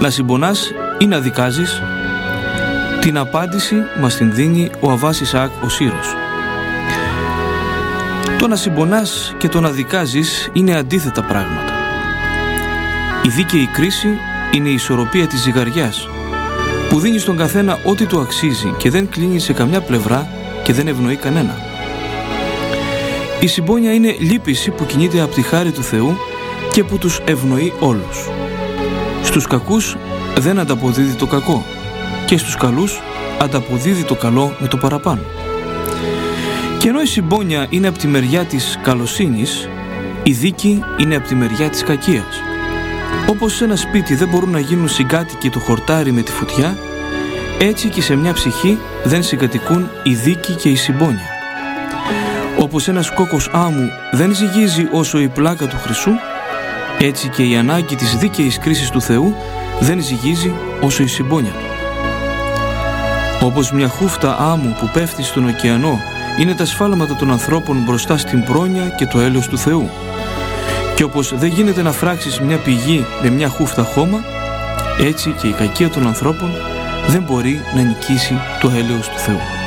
Να συμπονάς ή να δικάζεις? Την απάντηση μας την δίνει ο Αββάς Ισαάκ ο Σύρος. Το να συμπονάς και το να δικάζεις είναι αντίθετα πράγματα. Η δίκαιη κρίση είναι η ισορροπία της ζυγαριάς, που δίνει στον καθένα ό,τι του αξίζει και δεν κλείνει σε καμιά πλευρά και δεν ευνοεί κανένα. Η συμπόνια είναι λύπηση που κινείται από τη χάρη του Θεού και που τους ευνοεί όλους. Στους κακούς δεν ανταποδίδει το κακό και στους καλούς ανταποδίδει το καλό με το παραπάνω. Και ενώ η συμπόνια είναι από τη μεριά της καλοσύνης, η δίκη είναι από τη μεριά της κακίας. Όπως σε ένα σπίτι δεν μπορούν να γίνουν συγκάτοικοι το χορτάρι με τη φωτιά, έτσι και σε μια ψυχή δεν συγκατοικούν η δίκη και η συμπόνια. Όπως ένας κόκκος άμμου δεν ζυγίζει όσο η πλάκα του χρυσού, έτσι και η ανάγκη της δίκαιης κρίσης του Θεού δεν ζυγίζει όσο η συμπόνια του. Όπως μια χούφτα άμμου που πέφτει στον ωκεανό είναι τα σφάλματα των ανθρώπων μπροστά στην πρόνοια και το έλεος του Θεού. Και όπως δεν γίνεται να φράξεις μια πηγή με μια χούφτα χώμα, έτσι και η κακία των ανθρώπων δεν μπορεί να νικήσει το έλεος του Θεού.